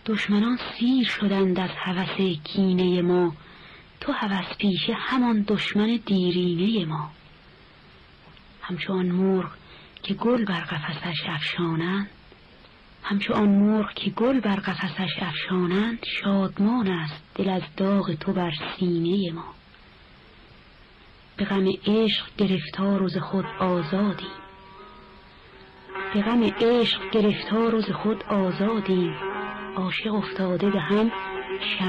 دشمنان سیر شدند از هوس کینه ما، تو هوس پیشه همان دشمن دیرینه ما. همچو آن مرغ که گل بر قفسش افشانند، همچو آن مرغ که گل بر قفسش افشانند، شادمان است دل از داغ تو بر سینه ما. به غم عشق گرفتار و ز خود آزادیم، به غم عشق گرفتار و ز خود آزادیم، عاشق افتاده به هم